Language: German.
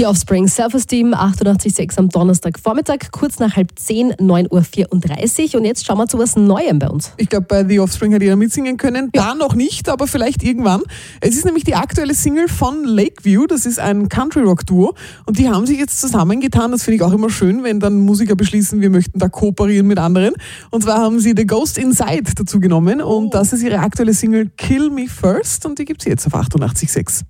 Die Offspring, Self-Esteem, 88,6 am Donnerstagvormittag, kurz nach 9:30, 9:34 Uhr. Und jetzt schauen wir zu was Neuem bei uns. Ich glaube, bei The Offspring hat jeder mitsingen können. Ja. Da noch nicht, aber vielleicht irgendwann. Es ist nämlich die aktuelle Single von Lakeview. Das ist ein Country-Rock-Duo. Und die haben sich jetzt zusammengetan. Das finde ich auch immer schön, wenn dann Musiker beschließen, wir möchten da kooperieren mit anderen. Und zwar haben sie The Ghost Inside dazu genommen. Und das ist ihre aktuelle Single Kill Me First. Und die gibt es jetzt auf 88,6.